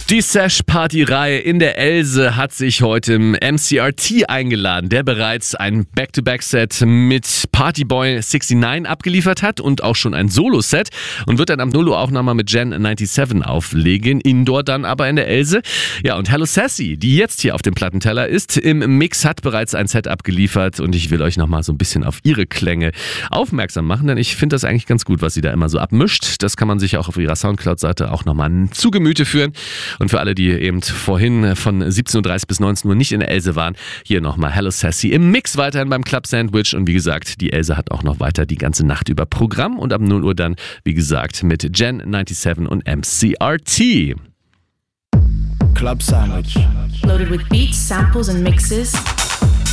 Die Sesh-Party-Reihe in der Else hat sich heute im MCRT eingeladen, der bereits ein Back-to-Back-Set mit Partyboy 69 abgeliefert hat und auch schon ein Solo-Set und wird dann am Nolo auch nochmal mit Gen 97 auflegen, Indoor dann aber in der Else. Ja, und Hello Sassy, die jetzt hier auf dem Plattenteller ist, im Mix hat bereits ein Set abgeliefert und ich will euch nochmal so ein bisschen auf ihre Klänge aufmerksam machen, denn ich finde das eigentlich ganz gut, was sie da immer so abmischt. Das kann man sich auch auf ihrer Soundcloud-Seite auch nochmal zu Gemüte führen. Und für alle, die eben vorhin von 17.30 Uhr bis 19 Uhr nicht in der Else waren, hier nochmal Hello Sassy im Mix weiterhin beim Club Sandwich. Und wie gesagt, die Else hat auch noch weiter die ganze Nacht über Programm und ab 0 Uhr dann, wie gesagt, mit Gen 97 und MCRT. Club Sandwich. Loaded with beats, samples and mixes.